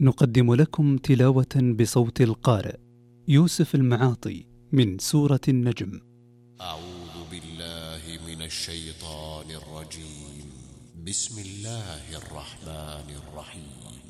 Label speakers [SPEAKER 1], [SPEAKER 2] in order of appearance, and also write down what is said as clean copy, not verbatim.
[SPEAKER 1] نقدم لكم تلاوة بصوت القارئ يوسف المعاطي من سورة النجم.
[SPEAKER 2] أعوذ بالله من الشيطان الرجيم. بسم الله الرحمن الرحيم.